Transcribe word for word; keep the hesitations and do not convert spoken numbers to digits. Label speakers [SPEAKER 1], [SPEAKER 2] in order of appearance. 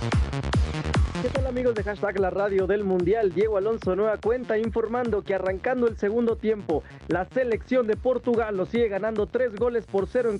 [SPEAKER 1] ¿Qué tal amigos de Hashtag La Radio del Mundial? Diego Alonso nueva cuenta informando que arrancando el segundo tiempo, la selección de Portugal lo sigue ganando tres goles por cero en